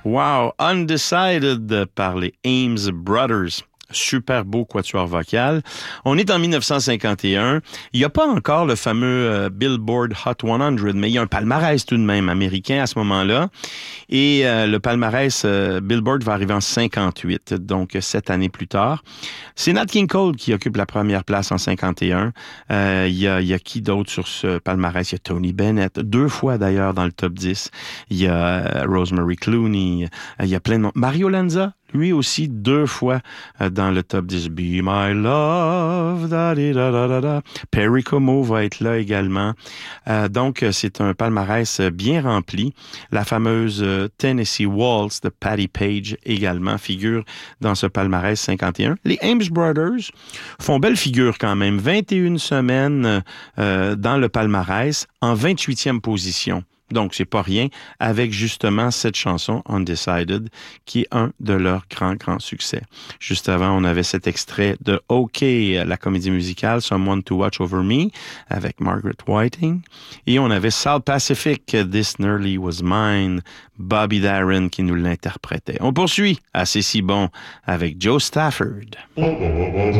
Wow! Undecided par les Ames Brothers. Super beau quatuor vocal. On est en 1951. Il n'y a pas encore le fameux Billboard Hot 100, mais il y a un palmarès tout de même américain à ce moment-là. Et le palmarès Billboard va arriver en 58, donc 7 années plus tard. C'est Nat King Cole qui occupe la première place en 51. Il y a qui d'autre sur ce palmarès? Il y a Tony Bennett, 2 fois d'ailleurs dans le top 10. Il y a Rosemary Clooney. Il y a plein de monde. Mario Lanza, lui aussi 2 fois dans le top 10. Be My Love, da-di-da-da-da-da. Perry Como va être là également. Donc, c'est un palmarès bien rempli. La fameuse Tennessee Waltz de Patti Page également figure dans ce palmarès 51. Les Ames Brothers font belle figure quand même. 21 semaines dans le palmarès en 28e position. Donc, c'est pas rien, avec justement cette chanson, Undecided, qui est un de leurs grands succès. Juste avant, on avait cet extrait de OK, la comédie musicale, Someone to Watch Over Me, avec Margaret Whiting. Et on avait South Pacific, This Nearly Was Mine, Bobby Darin qui nous l'interprétait. On poursuit, assez si bon, avec Joe Stafford.